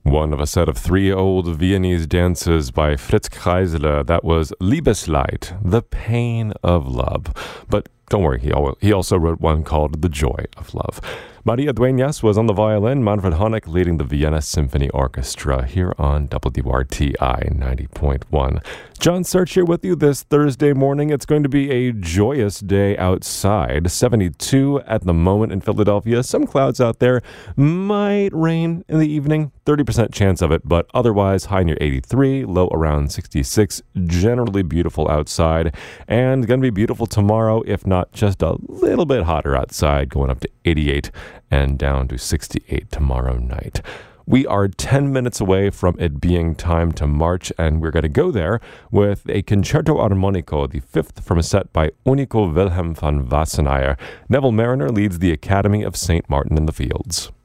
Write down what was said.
One of a set of three old Viennese dances by Fritz Kreisler. That was Liebesleid, The Pain of Love. But don't worry, he also wrote one called The Joy of Love. Maria Dueñas was on the violin, Manfred Honeck leading the Vienna Symphony Orchestra here on WRTI 90.1. John Search here with you this Thursday morning. It's going to be a joyous day outside. 72 at the moment in Philadelphia. Some clouds out there. Might rain in the evening. 30% chance of it, but otherwise high near 83, low around 66. Generally beautiful outside. And going to be beautiful tomorrow, if not just a little bit hotter outside, going up to 88 and down to 68 tomorrow night. We are 10 minutes away from it being time to march, and we're going to go there with a Concerto Armonico, the fifth from a set by Unico Wilhelm van Wassenaer. Neville Mariner leads the Academy of St. Martin in the Fields.